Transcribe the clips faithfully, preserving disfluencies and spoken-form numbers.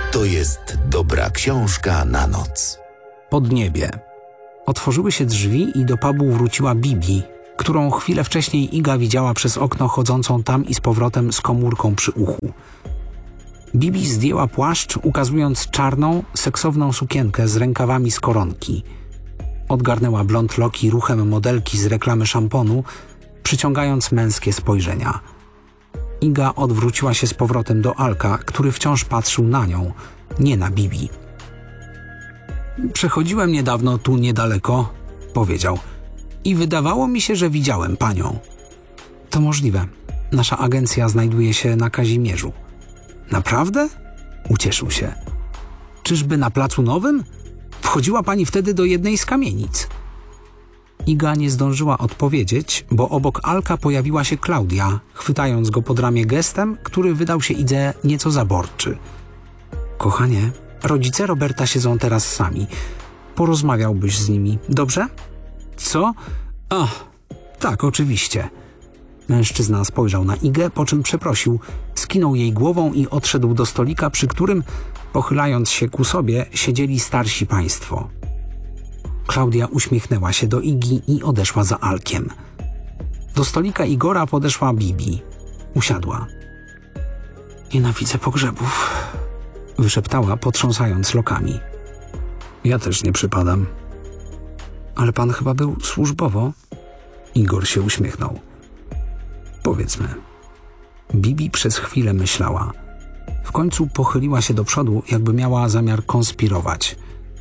To jest dobra książka na noc. Podniebie. Otworzyły się drzwi i do pubu wróciła Bibi, którą chwilę wcześniej Iga widziała przez okno chodzącą tam i z powrotem z komórką przy uchu. Bibi zdjęła płaszcz, ukazując czarną, seksowną sukienkę z rękawami z koronki. Odgarnęła blond loki ruchem modelki z reklamy szamponu, przyciągając męskie spojrzenia. Iga odwróciła się z powrotem do Alka, który wciąż patrzył na nią, nie na Bibi. Przechodziłem niedawno tu niedaleko, powiedział, i wydawało mi się, że widziałem panią. To możliwe. Nasza agencja znajduje się na Kazimierzu. Naprawdę? Ucieszył się. Czyżby na Placu Nowym? Wchodziła pani wtedy do jednej z kamienic. Iga nie zdążyła odpowiedzieć, bo obok Alka pojawiła się Klaudia, chwytając go pod ramię gestem, który wydał się Idze nieco zaborczy. Kochanie, rodzice Roberta siedzą teraz sami. Porozmawiałbyś z nimi, dobrze? Co? Ach, tak, oczywiście. Mężczyzna spojrzał na Igę, po czym przeprosił, skinął jej głową i odszedł do stolika, przy którym, pochylając się ku sobie, siedzieli starsi państwo. Klaudia uśmiechnęła się do Igi i odeszła za Alkiem. Do stolika Igora podeszła Bibi. Usiadła. Nienawidzę pogrzebów, wyszeptała, potrząsając lokami. Ja też nie przypadam. Ale pan chyba był służbowo? Igor się uśmiechnął. Powiedzmy. Bibi przez chwilę myślała. W końcu pochyliła się do przodu, jakby miała zamiar konspirować.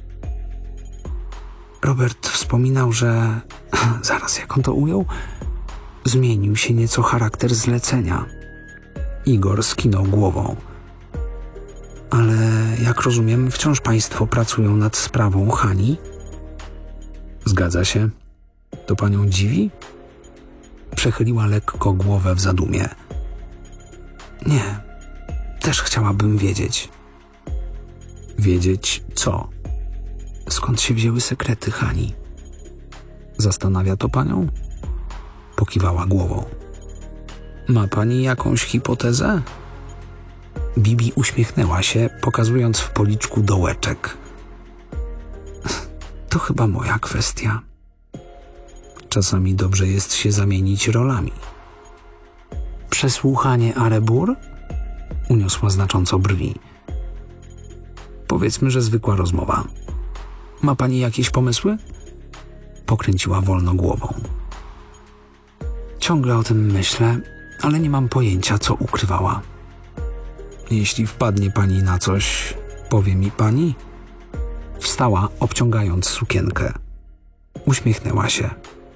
Robert wspominał, że... Zaraz, jak on to ujął? Zmienił się nieco charakter zlecenia. Igor skinął głową. Ale, jak rozumiem, wciąż państwo pracują nad sprawą Hani? Zgadza się. To panią dziwi? Przechyliła lekko głowę w zadumie. Nie. Też chciałabym wiedzieć. Wiedzieć co? Skąd się wzięły sekrety Hani? Zastanawia to panią? Pokiwała głową. Ma pani jakąś hipotezę? Bibi uśmiechnęła się, pokazując w policzku dołeczek. To chyba moja kwestia. Czasami dobrze jest się zamienić rolami. Przesłuchanie Arebur? Uniosła znacząco brwi. Powiedzmy, że zwykła rozmowa. Ma pani jakieś pomysły? Pokręciła wolno głową. Ciągle o tym myślę, ale nie mam pojęcia, co ukrywała. Jeśli wpadnie pani na coś, powie mi pani? Wstała, obciągając sukienkę. Uśmiechnęła się.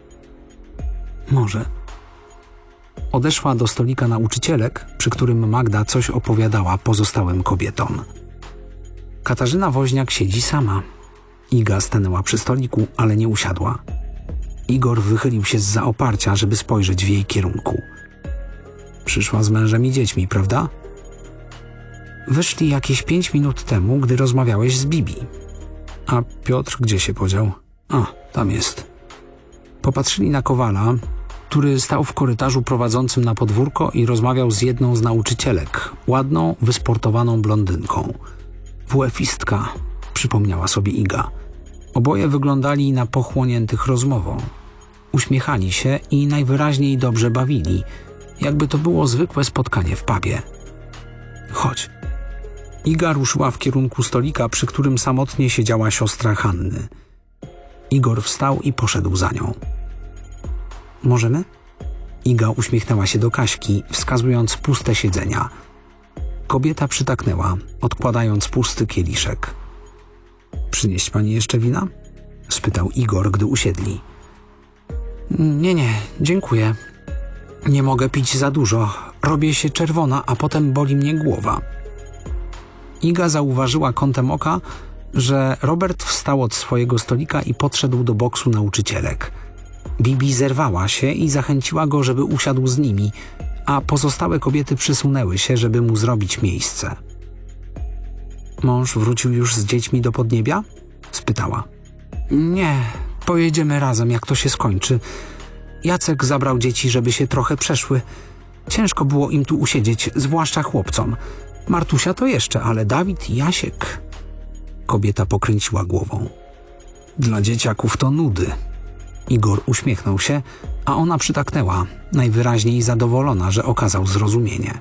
Może. Odeszła do stolika nauczycielek, przy którym Magda coś opowiadała pozostałym kobietom. Katarzyna Woźniak siedzi sama. Iga stanęła przy stoliku, ale nie usiadła. Igor wychylił się zza oparcia, żeby spojrzeć w jej kierunku. Przyszła z mężem i dziećmi, prawda? Wyszli jakieś pięć minut temu, gdy rozmawiałeś z Bibi. A Piotr gdzie się podział? A, tam jest. Popatrzyli na Kowala, który stał w korytarzu prowadzącym na podwórko i rozmawiał z jedną z nauczycielek, ładną, wysportowaną blondynką. W ef istka, przypomniała sobie Iga. Oboje wyglądali na pochłoniętych rozmową. Uśmiechali się i najwyraźniej dobrze bawili, jakby to było zwykłe spotkanie w pubie. Chodź. Iga ruszyła w kierunku stolika, przy którym samotnie siedziała siostra Hanny. Igor wstał i poszedł za nią. Możemy? Iga uśmiechnęła się do Kaśki, wskazując puste siedzenia. Kobieta przytaknęła, odkładając pusty kieliszek. Przynieść pani jeszcze wina? Spytał Igor, gdy usiedli. Nie, nie, dziękuję. Nie mogę pić za dużo. Robię się czerwona, a potem boli mnie głowa. Iga zauważyła kątem oka, że Robert wstał od swojego stolika i podszedł do boksu nauczycielek. Bibi zerwała się i zachęciła go, żeby usiadł z nimi, a pozostałe kobiety przysunęły się, żeby mu zrobić miejsce. Mąż wrócił już z dziećmi do Podniebia? Spytała. Nie, pojedziemy razem, jak to się skończy. Jacek zabrał dzieci, żeby się trochę przeszły. Ciężko było im tu usiedzieć, zwłaszcza chłopcom. Martusia to jeszcze, ale Dawid i Jasiek... Kobieta pokręciła głową. Dla dzieciaków to nudy. Igor uśmiechnął się, a ona przytaknęła, najwyraźniej zadowolona, że okazał zrozumienie.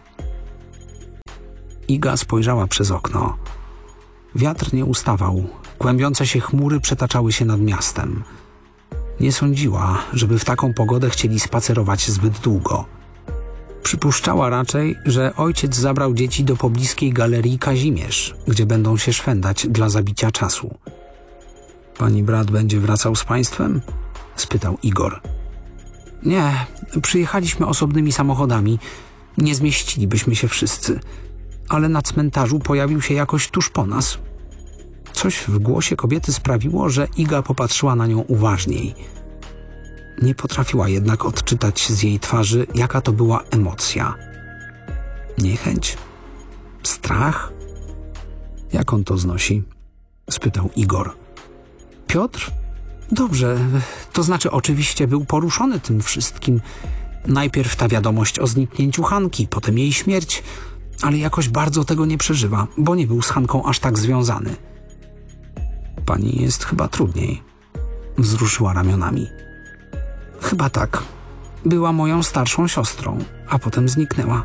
Iga spojrzała przez okno. Wiatr nie ustawał, kłębiące się chmury przetaczały się nad miastem. Nie sądziła, żeby w taką pogodę chcieli spacerować zbyt długo. Przypuszczała raczej, że ojciec zabrał dzieci do pobliskiej galerii Kazimierz, gdzie będą się szwendać dla zabicia czasu. Pani brat będzie wracał z państwem? Spytał Igor. Nie, przyjechaliśmy osobnymi samochodami. Nie zmieścilibyśmy się wszyscy. Ale na cmentarzu pojawił się jakoś tuż po nas. Coś w głosie kobiety sprawiło, że Iga popatrzyła na nią uważniej. Nie potrafiła jednak odczytać z jej twarzy, jaka to była emocja. Niechęć? Strach? Jak on to znosi? Spytał Igor. Piotr? Dobrze, to znaczy oczywiście był poruszony tym wszystkim. Najpierw ta wiadomość o zniknięciu Hanki, potem jej śmierć, ale jakoś bardzo tego nie przeżywa, bo nie był z Hanką aż tak związany. Pani jest chyba trudniej. Wzruszyła ramionami. Chyba tak. Była moją starszą siostrą, a potem zniknęła.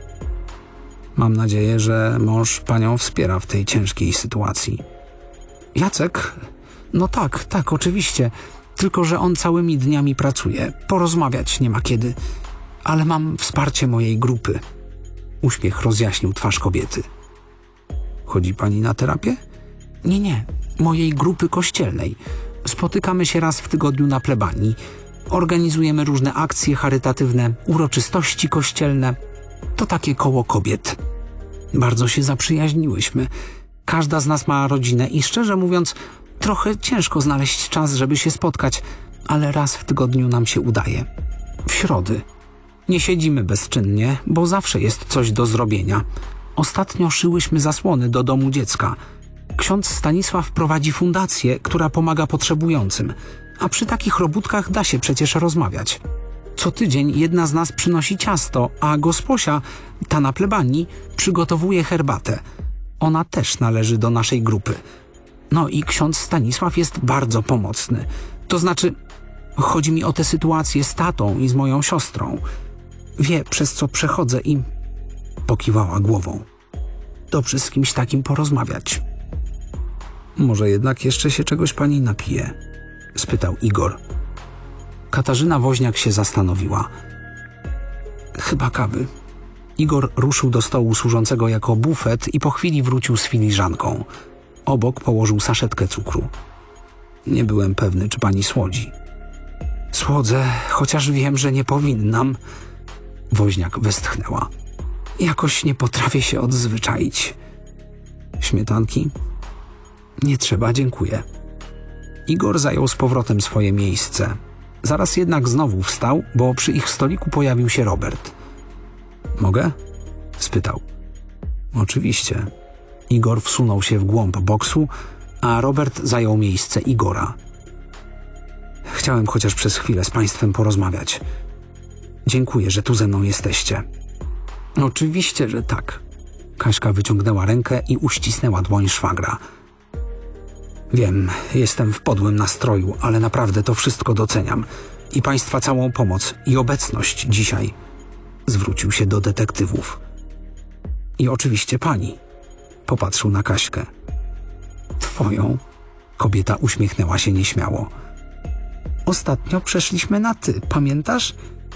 Mam nadzieję, że mąż panią wspiera w tej ciężkiej sytuacji. Jacek? No tak, tak, oczywiście. Tylko że on całymi dniami pracuje. Porozmawiać nie ma kiedy. Ale mam wsparcie mojej grupy. Uśmiech rozjaśnił twarz kobiety. Chodzi pani na terapię? Nie, nie. Mojej grupy kościelnej. Spotykamy się raz w tygodniu na plebanii. Organizujemy różne akcje charytatywne, uroczystości kościelne. To takie koło kobiet. Bardzo się zaprzyjaźniłyśmy. Każda z nas ma rodzinę i szczerze mówiąc, trochę ciężko znaleźć czas, żeby się spotkać, ale raz w tygodniu nam się udaje. W środy. Nie siedzimy bezczynnie, bo zawsze jest coś do zrobienia. Ostatnio szyłyśmy zasłony do domu dziecka. Ksiądz Stanisław prowadzi fundację, która pomaga potrzebującym, a przy takich robótkach da się przecież rozmawiać. Co tydzień jedna z nas przynosi ciasto, a gosposia, ta na plebanii, przygotowuje herbatę. Ona też należy do naszej grupy. No i ksiądz Stanisław jest bardzo pomocny. To znaczy, chodzi mi o tę sytuację z tatą i z moją siostrą. Wie, przez co przechodzę i... Pokiwała głową. Dobrze z kimś takim porozmawiać. Może jednak jeszcze się czegoś pani napije? Spytał Igor. Katarzyna Woźniak się zastanowiła. Chyba kawy. Igor ruszył do stołu służącego jako bufet i po chwili wrócił z filiżanką. Obok położył saszetkę cukru. Nie byłem pewny, czy pani słodzi. Słodzę, chociaż wiem, że nie powinnam. Woźniak westchnęła. Jakoś nie potrafię się odzwyczaić. Śmietanki? Nie trzeba, dziękuję. Igor zajął z powrotem swoje miejsce. Zaraz jednak znowu wstał, bo przy ich stoliku pojawił się Robert. Mogę? Spytał. Oczywiście. Igor wsunął się w głąb boksu, a Robert zajął miejsce Igora. Chciałem chociaż przez chwilę z państwem porozmawiać. Dziękuję, że tu ze mną jesteście. Oczywiście, że tak. Kaśka wyciągnęła rękę i uścisnęła dłoń szwagra. Wiem, jestem w podłym nastroju, ale naprawdę to wszystko doceniam. I państwa całą pomoc i obecność dzisiaj. Zwrócił się do detektywów. I oczywiście pani. Popatrzył na Kaśkę. Twoją? Kobieta uśmiechnęła się nieśmiało. Ostatnio przeszliśmy na ty, pamiętasz?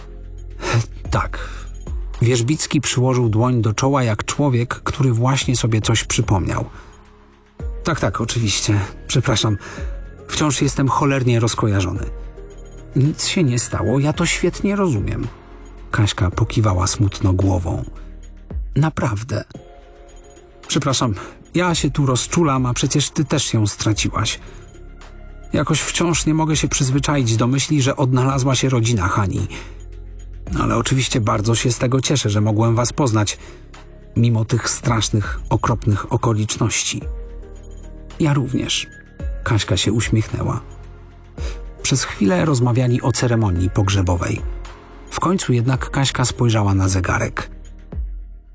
Tak. Wierzbicki przyłożył dłoń do czoła jak człowiek, który właśnie sobie coś przypomniał. Tak, tak, oczywiście. Przepraszam. Wciąż jestem cholernie rozkojarzony. Nic się nie stało, ja to świetnie rozumiem. Kaśka pokiwała smutno głową. Naprawdę. Przepraszam, ja się tu rozczulam, a przecież ty też ją straciłaś. Jakoś wciąż nie mogę się przyzwyczaić do myśli, że odnalazła się rodzina Hani. Ale oczywiście bardzo się z tego cieszę, że mogłem was poznać, mimo tych strasznych, okropnych okoliczności. Ja również. Kaśka się uśmiechnęła. Przez chwilę rozmawiali o ceremonii pogrzebowej. W końcu jednak Kaśka spojrzała na zegarek.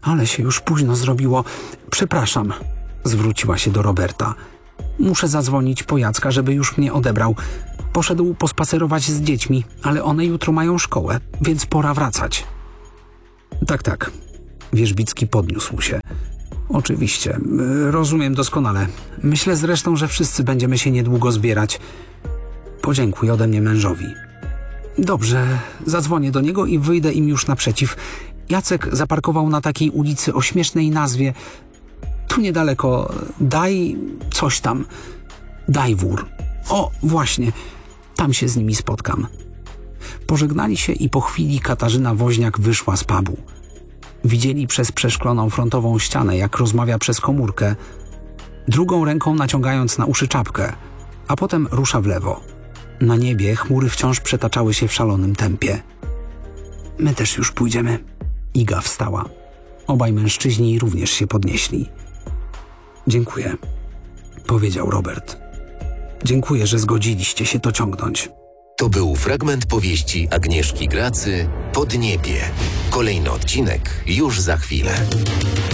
Ale się już późno zrobiło. Przepraszam, zwróciła się do Roberta. Muszę zadzwonić po Jacka, żeby już mnie odebrał. Poszedł pospacerować z dziećmi, ale one jutro mają szkołę, więc pora wracać. Tak, tak. Wierzbicki podniósł się. Oczywiście, rozumiem doskonale. Myślę zresztą, że wszyscy będziemy się niedługo zbierać. Podziękuj ode mnie mężowi. Dobrze, zadzwonię do niego i wyjdę im już naprzeciw. Jacek zaparkował na takiej ulicy o śmiesznej nazwie. Tu niedaleko. Daj coś tam. Dajwór. O, właśnie. Tam się z nimi spotkam. Pożegnali się i po chwili Katarzyna Woźniak wyszła z pubu. Widzieli przez przeszkloną frontową ścianę, jak rozmawia przez komórkę, drugą ręką naciągając na uszy czapkę, a potem rusza w lewo. Na niebie chmury wciąż przetaczały się w szalonym tempie. My też już pójdziemy. Iga wstała. Obaj mężczyźni również się podnieśli. Dziękuję, powiedział Robert. Dziękuję, że zgodziliście się to ciągnąć. To był fragment powieści Agnieszki Gracy Podniebie. Kolejny odcinek już za chwilę.